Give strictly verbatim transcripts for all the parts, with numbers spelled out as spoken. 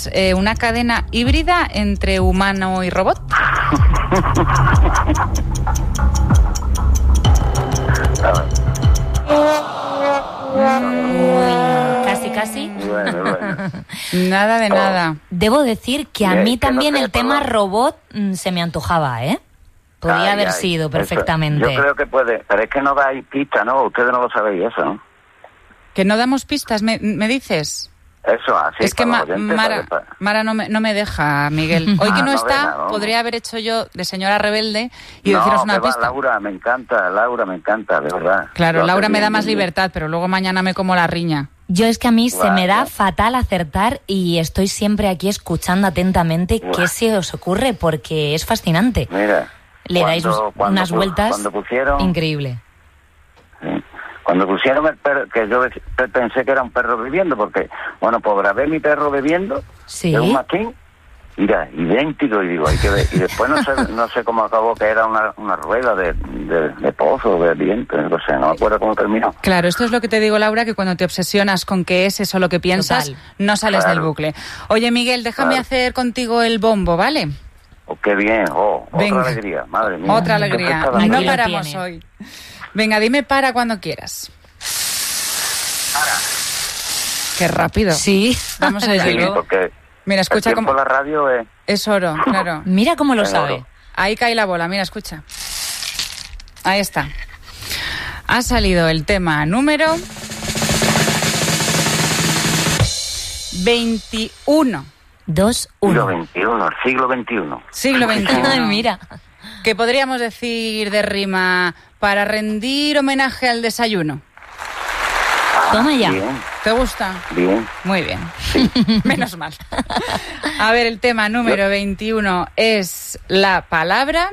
es eh, una cadena híbrida entre humano y robot. Uy, casi, casi. Bueno, bueno. Nada de Oh. nada. Debo decir que a Bien, mí que no también se el le tema pueda- robot mm, se me antojaba, ¿eh? Podía Ay, haber ay, sido eso- perfectamente. Yo creo que puede, pero es que no dais pista, ¿no? Ustedes no lo sabéis eso, ¿no? Que no damos pistas, ¿me, me dices? Eso, así. es que para Ma- los oyentes, Mara, para- para- Mara no, me, no me deja, Miguel. Hoy que Ah, no no está, deja, ¿no? podría haber hecho yo de señora rebelde y no, deciros una que va, pista. Laura, me encanta, Laura, me encanta, de verdad. Claro, Lo Laura haces me da bien, más bien, bien. libertad, pero luego mañana me como la riña. Yo es que a mí se me da Guau. fatal acertar y estoy siempre aquí escuchando atentamente Guau. qué se os ocurre porque es fascinante. Mira. Le dais cuando- cuando unas pu- vueltas Cuando pusieron... increíble. Sí. Cuando pusieron el perro, que yo pensé que era un perro bebiendo, porque, bueno, pues grabé mi perro bebiendo, Sí. de un mastín, mira, idéntico, y digo, hay que ver. Y después no sé, no sé cómo acabó, que era una, una rueda de, de, de pozo, de viento, no sé, no me acuerdo cómo terminó. Claro, esto es lo que te digo, Laura, que cuando te obsesionas con que es eso lo que piensas, Total. no sales Claro. del bucle. Oye, Miguel, déjame Claro. hacer contigo el bombo, ¿vale? Oh, qué bien, oh, Venga. otra alegría, madre mía. Otra Qué alegría. festa la Aquí No lo vida. paramos tiene. hoy. Venga, dime para cuando quieras. Qué rápido. Sí. Vamos a Sí, decirlo. porque Mira, escucha el tiempo cómo... en la radio es... Es oro, claro. Mira cómo lo Es sabe. oro. Ahí cae la bola, mira, escucha. Ahí está. Ha salido el tema número veintiuno. Dos, Siglo uno. veintiuno, siglo veintiuno. Siglo veintiuno. Ay, mira. ¿Qué podríamos decir de rima para rendir homenaje al desayuno? Toma ya. Bien, ¿Te gusta? bien. Muy bien. Menos mal. A ver, el tema número veintiuno es la palabra...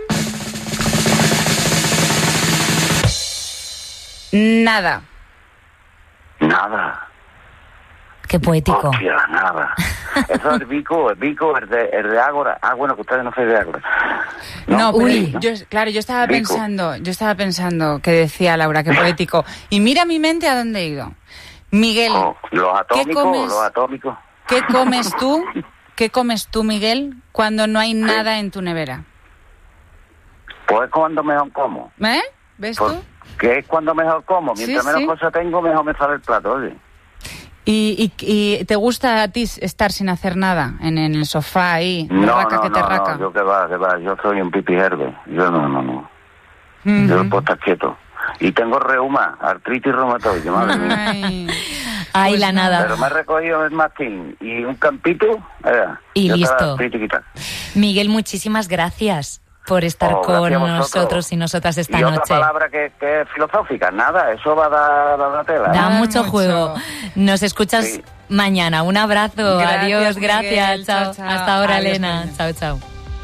Nada. Nada. Qué poético. Hostia, nada. Eso es Vico, el Vico, el de, el de Ágora. Ah, bueno, que ustedes no sois de Ágora. No, pero Uy. yo, claro, yo estaba Vico. pensando, yo estaba pensando que decía Laura, que poético. Y mira mi mente a dónde he ido. Miguel, Oh, los ¿qué atómicos, comes? los atómicos. ¿qué comes tú? ¿Qué comes tú, Miguel, cuando no hay nada en tu nevera? Pues cuando mejor como. ¿Eh? ¿Ves Pues, tú? que es cuando mejor como. Sí, Mientras menos sí. cosas tengo, mejor me sale el plato, oye. ¿Y, y, y te gusta a ti estar sin hacer nada en, en el sofá ahí, No, raca no, que te no, raca? no, yo que va, que va. Yo soy un pipijerbe. Yo no, no, no. Ujú. Yo no puedo estar quieto. Y tengo reuma, artritis reumatoide, madre mía. Ay. Ay, Pues la no. nada. Pero me he recogido el mastín y un campito, eh, Y ya está listo. la artritis quitada. Miguel, muchísimas gracias por estar Oh, con gracias a vosotros. nosotros y nosotras esta Y noche. otra palabra que, que es filosófica, nada, eso va a dar, va a dar tela. ¿eh? Da Da mucho, mucho. juego. Nos escuchas Sí. mañana. Un abrazo. Gracias, Adiós, Miguel. gracias. Chao, Chao. chao. Hasta ahora, Adiós, Elena. Elena. Chao, chao.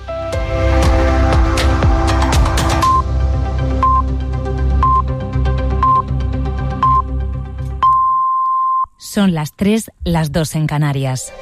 Son las tres, las dos en Canarias.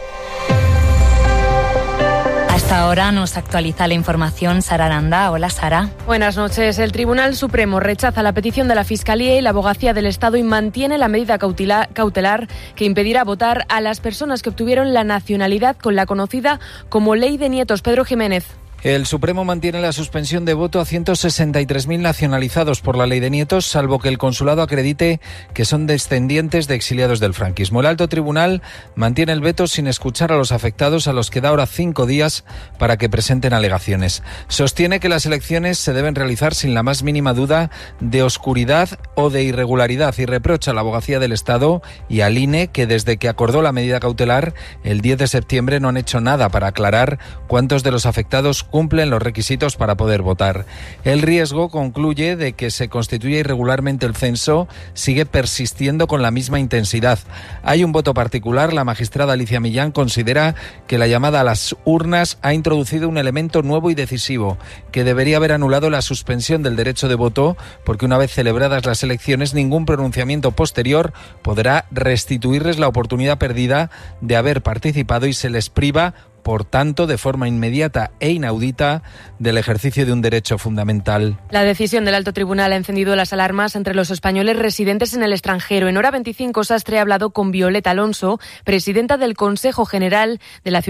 Hasta ahora nos actualiza la información Sara Aranda. Hola, Sara. Buenas noches. El Tribunal Supremo rechaza la petición de la Fiscalía y la Abogacía del Estado y mantiene la medida cautela- cautelar que impedirá votar a las personas que obtuvieron la nacionalidad con la conocida como Ley de Nietos. Pedro Jiménez. El Supremo mantiene la suspensión de voto a ciento sesenta y tres mil nacionalizados por la Ley de Nietos, salvo que el consulado acredite que son descendientes de exiliados del franquismo. El alto tribunal mantiene el veto sin escuchar a los afectados, a los que da ahora cinco días para que presenten alegaciones. Sostiene que las elecciones se deben realizar sin la más mínima duda de oscuridad o de irregularidad y reprocha a la Abogacía del Estado y al I N E que desde que acordó la medida cautelar el diez de septiembre no han hecho nada para aclarar cuántos de los afectados cumplen los requisitos para poder votar. El riesgo, concluye, de que se constituya irregularmente el censo sigue persistiendo con la misma intensidad. Hay un voto particular. La magistrada Alicia Millán considera que la llamada a las urnas ha introducido un elemento nuevo y decisivo, que debería haber anulado la suspensión del derecho de voto, porque una vez celebradas las elecciones, ningún pronunciamiento posterior podrá restituirles la oportunidad perdida de haber participado y se les priva, por tanto, de forma inmediata e inaudita, del ejercicio de un derecho fundamental. La decisión del alto tribunal ha encendido las alarmas entre los españoles residentes en el extranjero. En Hora veinticinco, Sastre ha hablado con Violeta Alonso, presidenta del Consejo General de la Ciudad